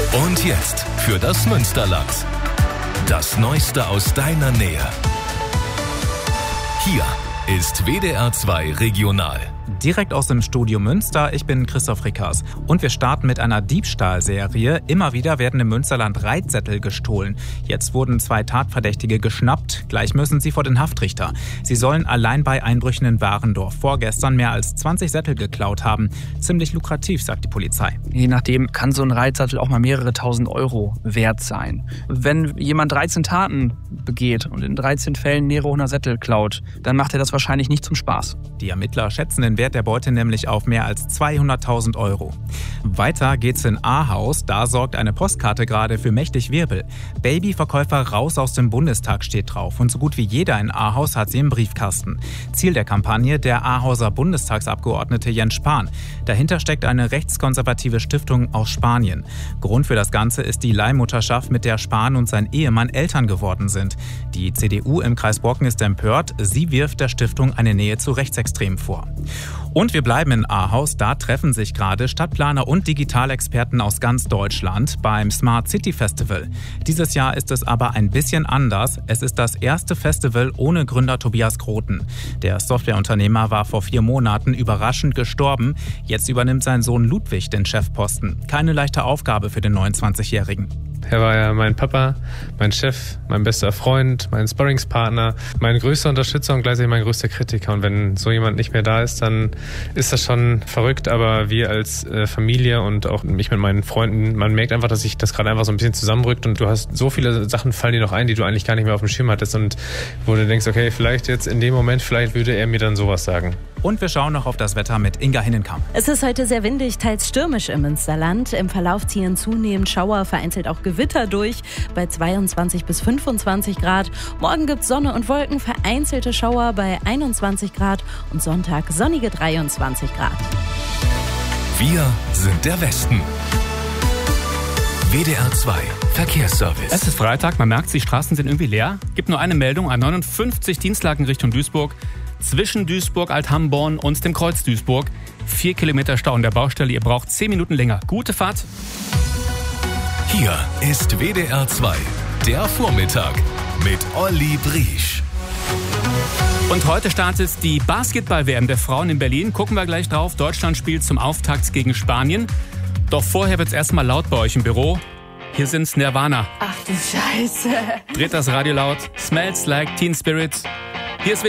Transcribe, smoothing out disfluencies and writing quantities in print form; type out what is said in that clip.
Und jetzt für das Münsterland. Das Neueste aus deiner Nähe. Hier ist WDR 2 Regional. Direkt aus dem Studio Münster, ich bin Christoph Rickers. Und wir starten mit einer Diebstahlserie. Immer wieder werden im Münsterland Reitsättel gestohlen. Jetzt wurden 2 Tatverdächtige geschnappt. Gleich müssen sie vor den Haftrichter. Sie sollen allein bei Einbrüchen in Warendorf vorgestern mehr als 20 Sättel geklaut haben. Ziemlich lukrativ, sagt die Polizei. Je nachdem kann so ein Reitsattel auch mal mehrere tausend Euro wert sein. Wenn jemand 13 Taten begeht und in 13 Fällen mehrere 100 Sättel klaut, dann macht er das wahrscheinlich nicht zum Spaß. Die Ermittler schätzen den Wert der Beute nämlich auf mehr als 200.000 Euro. Weiter geht's in Ahaus. Da sorgt eine Postkarte gerade für mächtig Wirbel. Babyverkäufer raus aus dem Bundestag steht drauf. Und so gut wie jeder in Ahaus hat sie im Briefkasten. Ziel der Kampagne der Ahauser Bundestagsabgeordnete Jens Spahn. Dahinter steckt eine rechtskonservative Stiftung aus Spanien. Grund für das Ganze ist die Leihmutterschaft, mit der Spahn und sein Ehemann Eltern geworden sind. Die CDU im Kreis Borken ist empört. Sie wirft der Stiftung eine Nähe zu Rechtsextremen vor. Und wir bleiben in Ahaus. Da treffen sich gerade Stadtplaner und Digitalexperten aus ganz Deutschland beim Smart City Festival. Dieses Jahr ist es aber ein bisschen anders. Es ist das erste Festival ohne Gründer Tobias Groten. Der Softwareunternehmer war vor 4 Monaten überraschend gestorben. Jetzt übernimmt sein Sohn Ludwig den Chefposten. Keine leichte Aufgabe für den 29-Jährigen. Er war ja mein Papa, mein Chef, mein bester Freund, mein Sparringspartner, mein größter Unterstützer und gleichzeitig mein größter Kritiker. Und wenn so jemand nicht mehr da ist, dann ist das schon verrückt. Aber wir als Familie und auch ich mit meinen Freunden, man merkt einfach, dass sich das gerade einfach so ein bisschen zusammenrückt und du hast so viele Sachen fallen dir noch ein, die du eigentlich gar nicht mehr auf dem Schirm hattest und wo du denkst, okay, vielleicht jetzt in dem Moment, vielleicht würde er mir dann sowas sagen. Und wir schauen noch auf das Wetter mit Inga Hinnenkamp. Es ist heute sehr windig, teils stürmisch im Münsterland. Im Verlauf ziehen zunehmend Schauer, vereinzelt auch Gewitter durch bei 22 bis 25 Grad. Morgen gibt es Sonne und Wolken, vereinzelte Schauer bei 21 Grad und Sonntag sonnige 23 Grad. Wir sind der Westen. WDR 2 Verkehrsservice. Es ist Freitag, man merkt, die Straßen sind irgendwie leer. Gibt nur eine Meldung, A59 Dienstlaken Richtung Duisburg. Zwischen Duisburg, Althamborn und dem Kreuz Duisburg. 4 Kilometer Stau an der Baustelle, ihr braucht 10 Minuten länger. Gute Fahrt. Hier ist WDR 2, der Vormittag mit Olli Briesch. Und heute startet die Basketball-WM der Frauen in Berlin. Gucken wir gleich drauf. Deutschland spielt zum Auftakt gegen Spanien. Doch vorher wird's erstmal laut bei euch im Büro. Hier sind's Nirvana. Ach du Scheiße. Dreht das Radio laut. Smells like Teen Spirit. Hier ist